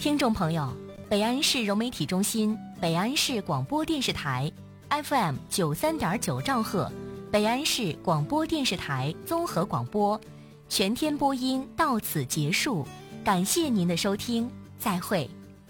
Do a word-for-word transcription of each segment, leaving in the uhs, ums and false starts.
听众朋友，北安市融媒体中心、北安市广播电视台 F M 九三点九兆赫，北安市广播电视台综合广播，全天播音到此结束，感谢您的收听，再会。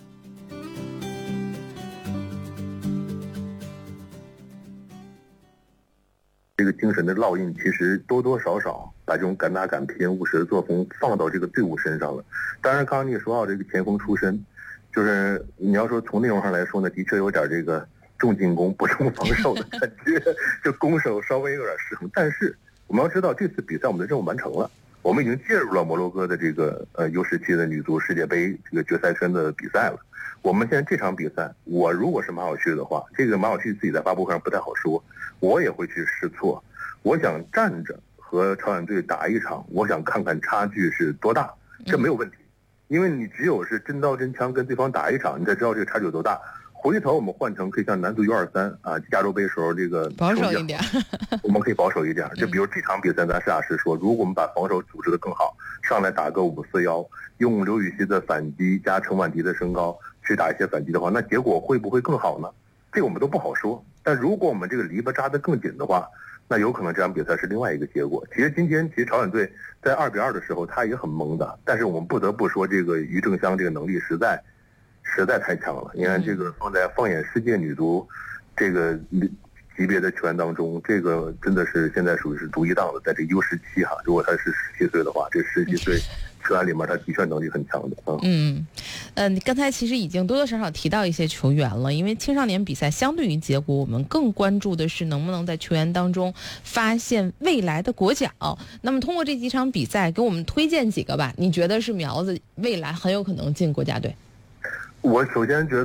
这个精神的烙印，其实多多少少把这种敢打敢拼、务实的作风放到这个队伍身上了。当然，刚刚你也说到这个前锋出身，就是你要说从内容上来说呢，的确有点这个重进攻不重防守的感觉，就攻守稍微有点失衡。但是我们要知道，这次比赛我们的任务完成了，我们已经介入了摩洛哥的这个呃 U 十七的女足世界杯这个决赛圈的比赛了。我们现在这场比赛，我如果是马晓旭的话，这个马晓旭自己在发布会上不太好说，我也会去试错。我想站着和朝鲜队打一场，我想看看差距是多大，这没有问题。因为你只有是真刀真枪跟对方打一场，你才知道这个差距有多大。回头我们换成可以像男足 U 二十三啊，亚洲杯时候这个保守一点， 我们可以保守一点。就比如这场比赛，咱实打实说，如果我们把防守组织得更好，上来打个五四幺，用刘禹锡的反击加陈婉迪的身高去打一些反击的话，那结果会不会更好呢？这个我们都不好说。但如果我们这个篱笆扎得更紧的话，那有可能这场比赛是另外一个结果。其实今天，其实朝鲜队在二比二的时候，他也很懵的。但是我们不得不说，这个于正湘这个能力实在，实在太强了。你看，这个放在放眼世界女足这个级别的球员当中，这个真的是现在属于是独一档的。在这 U 十七哈，如果他是十七岁的话，这十七岁球员里面，他的确能力很强的。嗯嗯，呃，你刚才其实已经多多少少提到一些球员了，因为青少年比赛相对于结果，我们更关注的是能不能在球员当中发现未来的国脚。那么通过这几场比赛，给我们推荐几个吧，你觉得是苗子未来很有可能进国家队？ 我首先觉得。